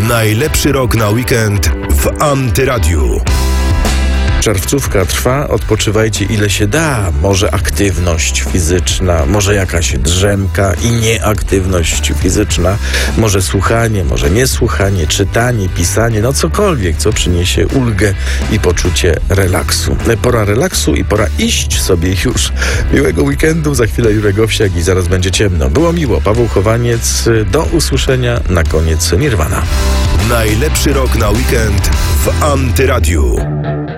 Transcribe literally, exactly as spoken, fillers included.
Najlepszy rok na weekend w Antyradiu. Czerwcówka trwa, odpoczywajcie ile się da. Może aktywność fizyczna, może jakaś drzemka i nieaktywność fizyczna, może słuchanie, może niesłuchanie, czytanie, pisanie, no cokolwiek, co przyniesie ulgę i poczucie relaksu. Pora relaksu i pora iść sobie już. Miłego weekendu, za chwilę Jurek Owsiak i zaraz będzie ciemno. Było miło, Paweł Chowaniec, do usłyszenia na koniec Nirvana. Najlepszy rok na weekend w Antyradiu.